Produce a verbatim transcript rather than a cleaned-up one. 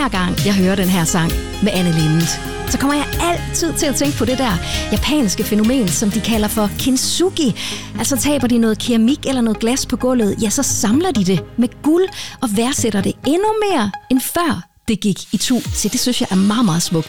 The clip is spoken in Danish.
hver gang jeg hører den her sang med Anne Linnet, så kommer jeg altid til at tænke på det der japanske fænomen, som de kalder for kintsugi. Altså taber de noget keramik eller noget glas på gulvet, ja, så samler de det med guld og værdsætter det endnu mere end før det gik i tu. Så det synes jeg er meget, meget smukt.